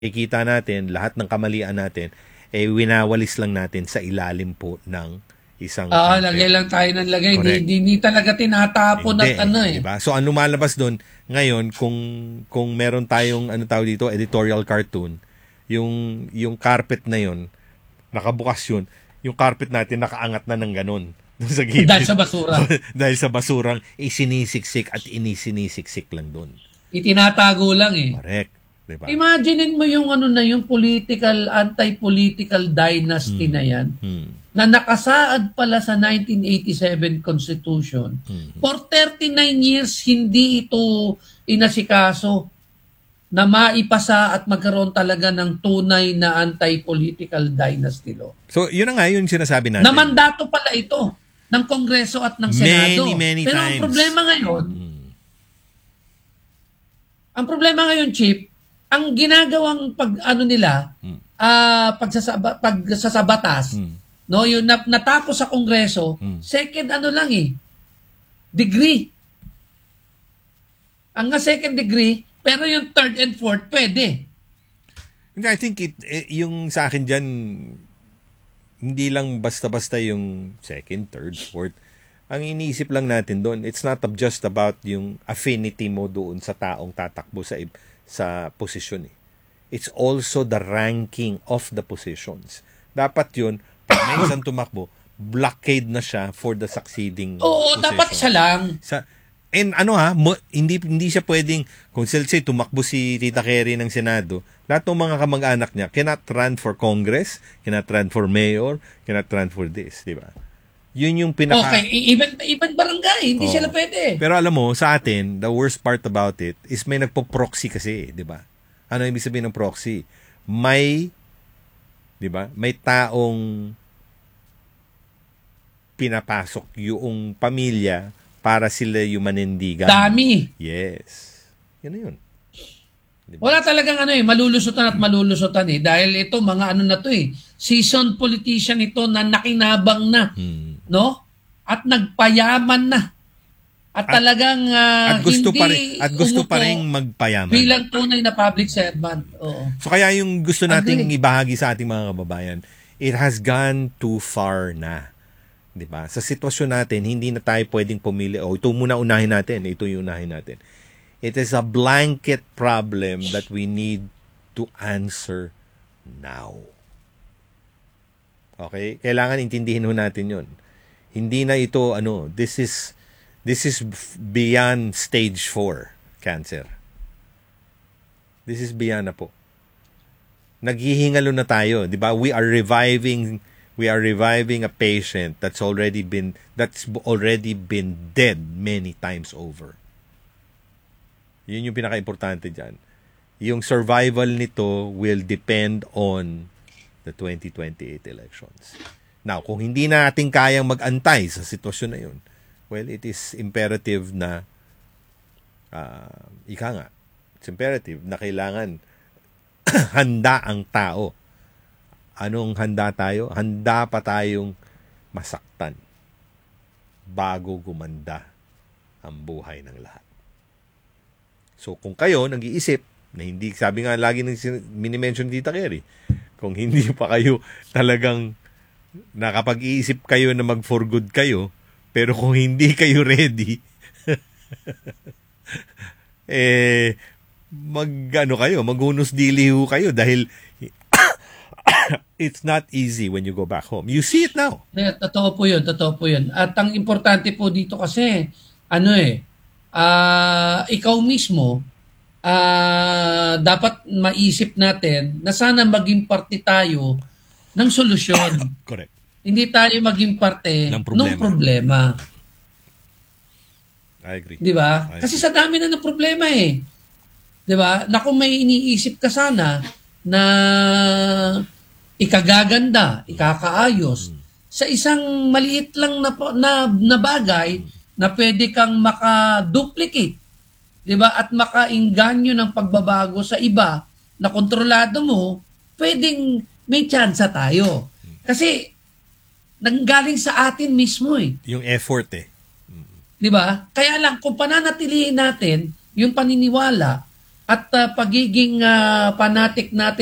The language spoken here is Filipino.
nakikita natin, lahat ng kamalian natin, winawalis lang natin sa ilalim po ng isang lagay lang tayo ng lagay. Hindi talaga tinatapon at Diba? So, ano malabas doon? Ngayon, kung meron tayong, editorial cartoon, yung carpet na yon nakabukas yun, yung carpet natin nakaangat na ng ganun. Sa gilid. Dahil sa basura. Dahil sa basurang isinisiksik at inisinisiksik lang doon. Itinatago lang Correct. Diba? Imaginein mo yung yung anti-political dynasty na yan, na nakasaad pala sa 1987 Constitution. For 39 years, hindi ito inasikaso na maipasa at magkaroon talaga ng tunay na anti-political dynasty law. So, yun na nga yung sinasabi natin. Na mandato pala ito ng Kongreso at ng Senado. Many Pero times. Ang problema ngayon, Chief, ang ginagawang pagsasabatas, no, yung natapos sa Kongreso, second degree. Ang second degree, pero yung third and fourth, pwede. I think yung sa akin dyan, hindi lang basta-basta yung second, third, fourth. Ang iniisip lang natin doon, it's not just about yung affinity mo doon sa taong tatakbo sa posisyon. It's also the ranking of the positions. Dapat yun, pag may isang tumakbo, blockade na siya for the succeeding position. Dapat isa lang. Hindi siya pwedeng, kung say tumakbo si Tita Kerry ng Senado, lahat ng mga kamag-anak niya cannot run for Congress, cannot run for mayor, cannot run for this, di ba? Yun yung pinaka... Okay, even barangay, hindi sila pwede. Pero alam mo, sa atin, the worst part about it is may nagpo-proxy kasi, di ba? Ano ibig sabihin ng proxy? Di ba? May taong pinapasok yung pamilya para sila yung manindigan. Dami. Yes. Yun na yun. Diba? Wala talagang malulusutan dahil ito mga seasoned politician ito na nakinabang na, no? At nagpayaman na. At talagang gusto pa rin magpayaman bilang tunay na public servant. Oo. So kaya yung gusto nating ibahagi sa ating mga kababayan, it has gone too far na. 'Di ba? Sa sitwasyon natin, hindi na tayo pwedeng pumili. Ito muna unahin natin, ito yung unahin natin. It is a blanket problem that we need to answer now. Okay? Kailangan intindihin ho natin 'yon. Hindi na ito this is beyond stage 4 cancer. This is beyond na po. Naghihingalo na tayo, 'di ba? We are reviving a patient that's already been dead many times over. Yun yung pinaka-importante diyan. Yung survival nito will depend on the 2028 elections. Now, kung hindi natin kayang mag-antay sa sitwasyon na yun, well, it is imperative na it's imperative na kailangan handa ang tao. Anong handa tayo? Handa pa tayong masaktan bago gumanda ang buhay ng lahat. So, kung kayo nag-iisip na hindi, sabi nga lagi ng mini-mention ni Tita Kerry, kung hindi pa kayo talagang nakapag-iisip kayo na mag-for good kayo, pero kung hindi kayo ready, maghunos diliho kayo dahil it's not easy when you go back home. You see it now. Totoo po yun. At ang importante po dito kasi, ikaw mismo, dapat maisip natin na sana maging parte tayo ng solusyon. Correct. Hindi tayo maging parte ng problema. I agree. Di ba? Kasi sa dami na ng problema Di ba? Na kung may iniisip ka sana na ikagaganda, ikakaayos sa isang maliit lang na bagay na pwede kang maka-duplicate, 'di ba? At makainganyo ng pagbabago sa iba na kontrolado mo, pwedeng may tsansa tayo. Kasi nanggaling sa atin mismo Yung effort 'Di ba? Kaya lang kung pananatilihin natin yung paniniwala at pagiging fanatic natin